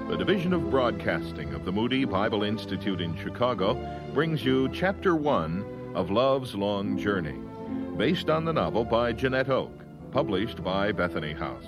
The Division of Broadcasting of the Moody Bible Institute in Chicago brings you Chapter 1 of Love's Long Journey, based on the novel by Jeanette Oak, published by Bethany House.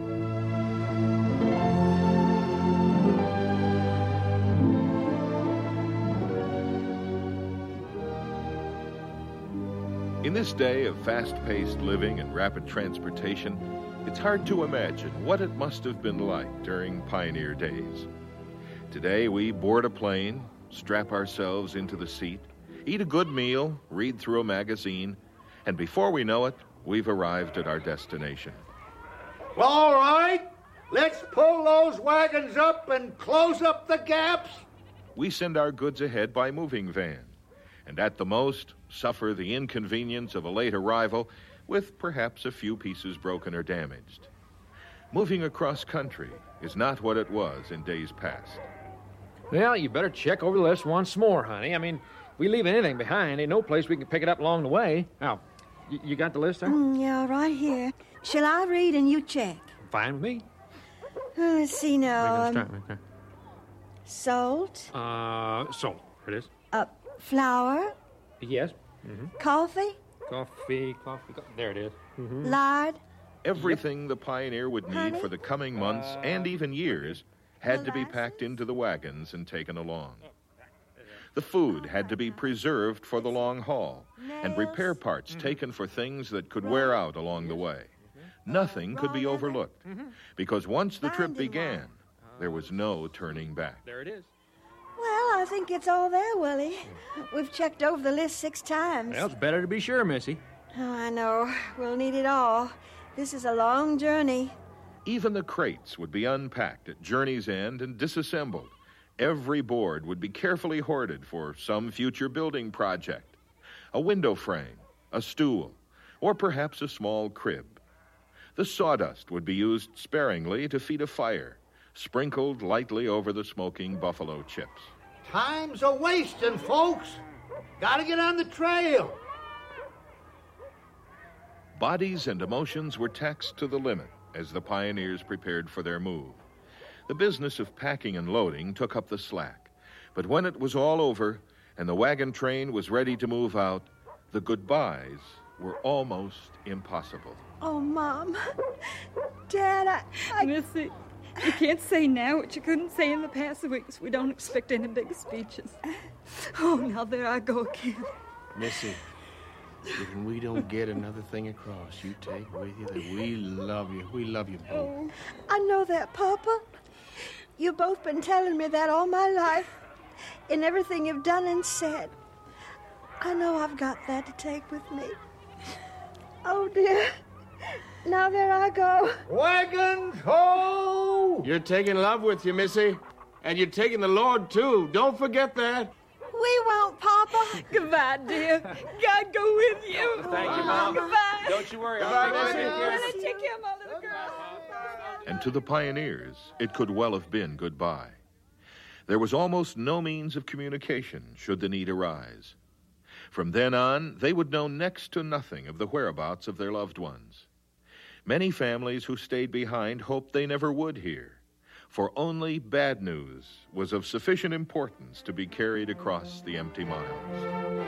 In this day of fast-paced living and rapid transportation, it's hard to imagine what it must have been like during pioneer days. Today, we board a plane, strap ourselves into the seat, eat a good meal, read through a magazine, and before we know it, we've arrived at our destination. Well, all right, let's pull those wagons up and close up the gaps. We send our goods ahead by moving van, and at the most, suffer the inconvenience of a late arrival with perhaps a few pieces broken or damaged. Moving across country is not what it was in days past. Well, you better check over the list once more, honey. I mean, if we leave anything behind, ain't no place we can pick it up along the way. Now, you got the list there? Yeah, right here. Shall I read and you check? Fine with me. Let's see now. Okay. Salt. Salt. There it is. Flour. Yes. Coffee. Coffee. There it is. Lard. Everything the pioneer would need Honey? for the coming months and even years had to be packed into the wagons and taken along. The food had to be preserved for the long haul, and repair parts taken for things that could wear out along the way. Nothing could be overlooked, because once the trip began, there was no turning back. There it is. Well, I think it's all there, Willie. We've checked over the list 6 times. Well, it's better to be sure, Missy. Oh, I know. We'll need it all. This is a long journey. Even the crates would be unpacked at journey's end and disassembled. Every board would be carefully hoarded for some future building project. A window frame, a stool, or perhaps a small crib. The sawdust would be used sparingly to feed a fire, sprinkled lightly over the smoking buffalo chips. Time's a-wasting, folks. Gotta get on the trail. Bodies and emotions were taxed to the limit as the pioneers prepared for their move. The business of packing and loading took up the slack. But when it was all over and the wagon train was ready to move out, the goodbyes were almost impossible. Oh, Mom. Dad, I... Missy, you can't say now what you couldn't say in the past weeks. We don't expect any big speeches. Oh, now there I go again. Missy, if we don't get another thing across, you take with you that we love you. We love you both. Oh, I know that, Papa. You've both been telling me that all my life, in everything you've done and said. I know I've got that to take with me. Oh, dear. Now there I go. Wagons, ho! You're taking love with you, Missy. And you're taking the Lord, too. Don't forget that. We won't, Papa. goodbye, dear. God go with you. Thank you, Mom. Goodbye. Don't you worry. Goodbye, I'll Missy. take care of Willie, take care of my little girl. And to the pioneers, it could well have been goodbye. There was almost no means of communication should the need arise. From then on, they would know next to nothing of the whereabouts of their loved ones. Many families who stayed behind hoped they never would hear, for only bad news was of sufficient importance to be carried across the empty miles.